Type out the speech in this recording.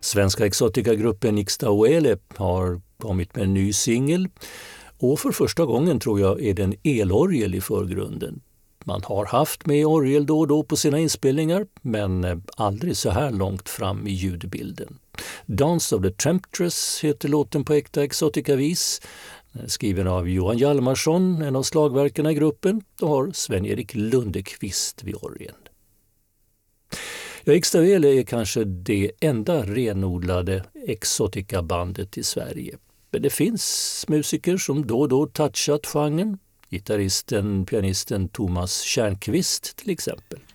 Svenska exotica-gruppen Ixtahuele har kommit med en ny singel och för första gången tror jag är det en elorgel i förgrunden. Man har haft med orgel då och då på sina inspelningar men aldrig så här långt fram i ljudbilden. Dance of the Temptress heter låten på äkta exotica-vis. Skriven av Johan Hjalmarsson, en av slagverkarna i gruppen, och har Sven-Erik Lundekvist vid orgeln. Ixtahuele är kanske det enda renodlade exotica-bandet i Sverige. Men det finns musiker som då och då touchat genren. Gitarristen, pianisten Thomas Kärnqvist till exempel.